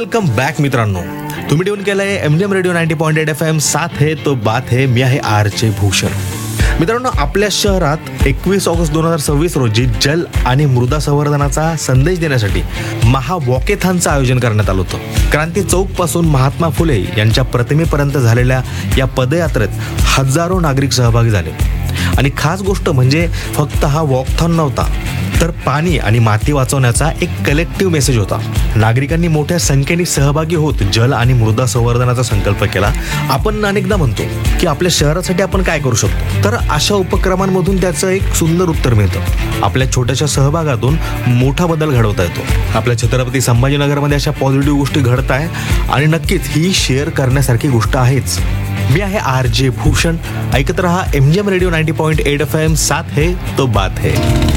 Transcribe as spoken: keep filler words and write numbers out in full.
Welcome back मित्रांनो. तुम्ही tune केलंय MGM radio ninety point eight F M. साथ है तो बात है. मी आहे आर जे भूषण. मित्रांनो, आपल्या शहरात एकवीस ऑगस्ट दोन हजार सव्वीस रोजी जल आणि मृदा संवर्धनाचा संदेश देण्यासाठी महा वॉकेथॉनचं आयोजन करण्यात आलं होतं. क्रांती चौक पासून महात्मा फुले यांच्या प्रतिमेपर्यंत झालेल्या या पदयात्रेत हजारो नागरिक सहभागी झाले. आणि खास गोष्ट म्हणजे फक्त हा वॉकथॉन नव्हता, तर पाणी आणि माती वाचवण्याचा एक कलेक्टिव्ह मेसेज होता. नागरिकांनी मोठ्या संख्येने सहभागी होत जल आणि मृदा संवर्धनाचा संकल्प केला. आपण अनेकदा म्हणतो की आपल्या शहरासाठी आपण काय करू शकतो, तर अशा उपक्रमांमधून त्याचं एक सुंदर उत्तर मिळतं. आपल्या छोट्याशा सहभागातून मोठा बदल घडवता येतो. आपल्या छत्रपती संभाजीनगरमध्ये अशा पॉझिटिव्ह गोष्टी घडत आहे आणि नक्कीच ही शेअर करण्यासारखी गोष्ट आहेच. मी आहे आर जे भूषण. ऐकत रहा MGM radio ninety point eight F M. साथ है तो बात है.